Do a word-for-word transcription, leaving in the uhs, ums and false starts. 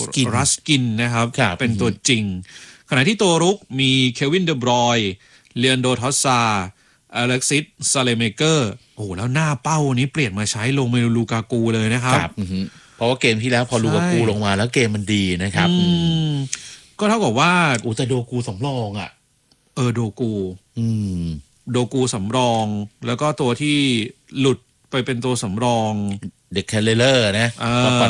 กินรัสกินนะครับเป็นตัวจริงขณะที่ตัวรุกมีเควินเดบรอยน์เลียนโดทอสซาอเล็กซิสซาเลเมเกอร์โอ้แล้วหน้าเป้านี้เปลี่ยนมาใช้ลงเมลูกากูเลยนะครับเพราะว่าเกมที่แล้วพอลูกากูลงมาแล้วเกมมันดีนะครับก็เท่ากับว่าอุตโดกูสำรองอ่ะเออโดกูโดกูสำรองแล้วก็ตัวที่หลุดไปเป็นตัวสำรองเด็กแคลเลอร์นะ